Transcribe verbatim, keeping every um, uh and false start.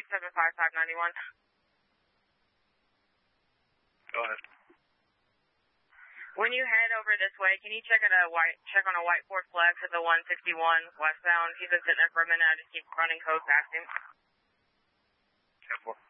seven five five nine one. Go ahead. When you head over this way, can you check at a white check on a white Ford Flex at the one sixty-one westbound? He's been sitting there for a minute. I just keep running code past him. ten four.